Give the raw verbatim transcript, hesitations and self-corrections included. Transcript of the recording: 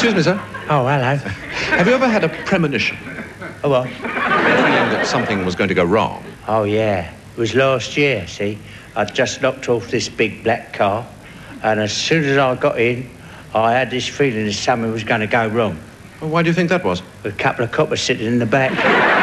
Excuse me, sir. Oh, hello. Have you ever had a premonition? Oh, what? Feeling that something was going to go wrong? Oh, yeah. It was last year, see? I'd just knocked off this big black car, and as soon as I got in, I had this feeling that something was going to go wrong. Well, why do you think that was? A couple of coppers sitting in the back.